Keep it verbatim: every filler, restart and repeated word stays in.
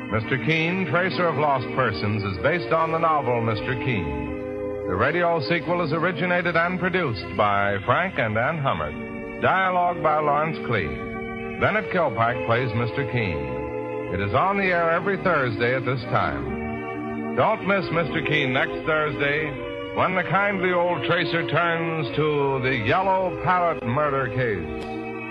Mister Keene, Tracer of Lost Persons, is based on the novel Mister Keene. The radio sequel is originated and produced by Frank and Ann Hummert. Dialogue by Lawrence Cleave. Bennett Kilpack plays Mister Keene. It is on the air every Thursday at this time. Don't miss Mister Keene next Thursday when the kindly old Tracer turns to the Yellow Parrot murder case.